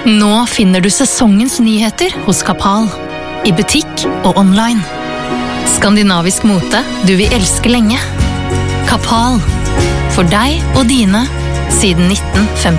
Nå finner du sesongens nyheter hos Kapal. I butikk og online. Skandinavisk mote du vil elske lenge. Kapal. For deg og dine siden 1955.